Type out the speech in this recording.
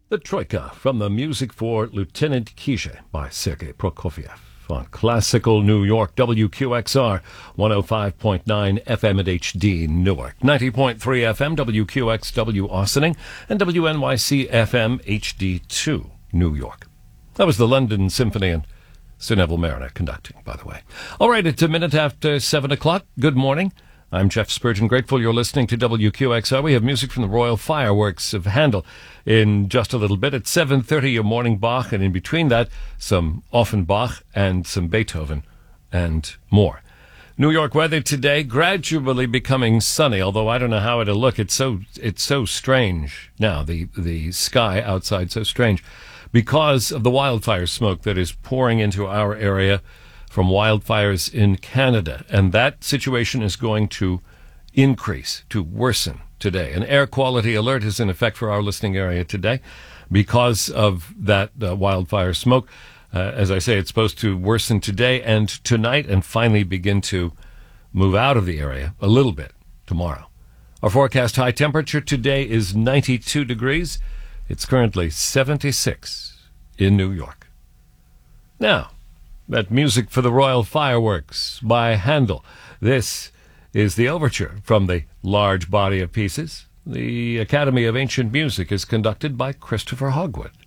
The Troika from the music for Lieutenant Kije by Sergei Prokofiev on classical New York WQXR 105.9 FM at HD Newark, 90.3 FM WQXW Austining, and WNYC FM HD2 New York. That was the London Symphony and Sir Neville Mariner conducting, by the way. All right, it's a minute after 7 o'clock. Good morning. I'm Jeff Spurgeon, grateful you're listening to WQXR. We have music from the Royal Fireworks of Handel in just a little bit. At 7:30, your morning Bach, and in between that, some Offenbach and some Beethoven and more. New York weather today, gradually becoming sunny, although I don't know how it'll look. It's so strange now, the sky outside, so strange, because of the wildfire smoke that is pouring into our area from wildfires in Canada. And that situation is going to increase, to worsen today. An air quality alert is in effect for our listening area today because of that wildfire smoke. As I say, it's supposed to worsen today and tonight and finally begin to move out of the area a little bit tomorrow. Our forecast high temperature today is 92 degrees. It's currently 76 in New York. Now, that music for the Royal Fireworks by Handel. This is the overture from the large body of pieces. The Academy of Ancient Music is conducted by Christopher Hogwood.